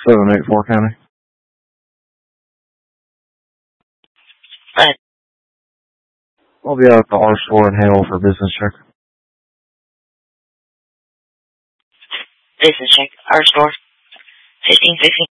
784 County. Right. I'll be out at the R store in Hale for business check. Business check. R store. 1550.